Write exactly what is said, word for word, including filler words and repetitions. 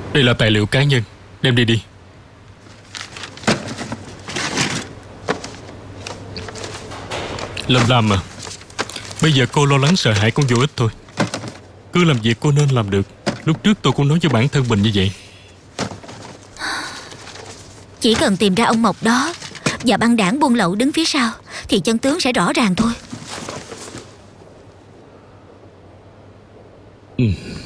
Đây là tài liệu cá nhân, đem đi đi. Lâm Lam à, bây giờ cô lo lắng sợ hãi cũng vô ích thôi. Cứ làm việc cô nên làm được. Lúc trước tôi cũng nói với bản thân mình như vậy. Chỉ cần tìm ra ông Mộc đó và băng đảng buôn lậu đứng phía sau thì chân tướng sẽ rõ ràng thôi. Ừ.